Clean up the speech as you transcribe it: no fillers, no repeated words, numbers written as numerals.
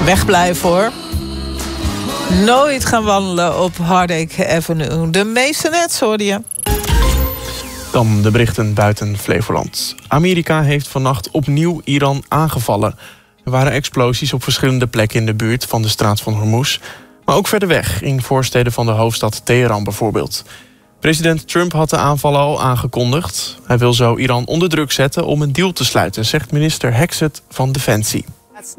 Wegblijven hoor. Nooit gaan wandelen op Hardacre Avenue. De meeste net, hoorde je. Dan de berichten buiten Flevoland. Amerika heeft vannacht opnieuw Iran aangevallen. Er waren explosies op verschillende plekken in de buurt van de straat van Hormuz. Maar ook verder weg, in voorsteden van de hoofdstad Teheran bijvoorbeeld. President Trump had de aanvallen al aangekondigd. Hij wil zo Iran onder druk zetten om een deal te sluiten, zegt minister Hexet van Defensie.